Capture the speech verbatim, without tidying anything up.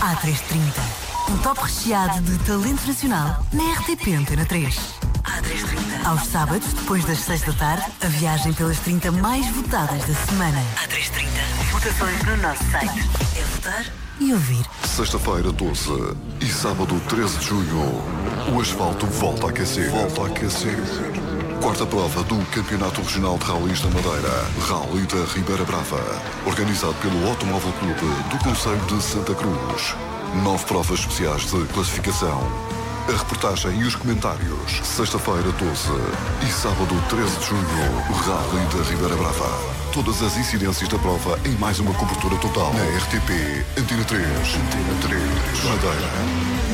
A trezentos e trinta. Um top recheado de talento nacional na R T P Antena três. A trezentos e trinta. Aos sábados, depois das seis da tarde, a viagem pelas trinta mais votadas da semana. A trezentos e trinta. Votações no nosso site. É votar e ouvir. Sexta-feira, doze e sábado, treze de junho, o asfalto volta a aquecer. Volta a aquecer. Quarta prova do Campeonato Regional de Rallys da Madeira, Rally da Ribeira Brava, organizado pelo Automóvel Clube do Concelho de Santa Cruz. Nove provas especiais de classificação. A reportagem e os comentários. Sexta-feira, doze e sábado, treze de junho, Rally da Ribeira Brava. Todas as incidências da prova em mais uma cobertura total na R T P Antena três. Antena três. Madeira.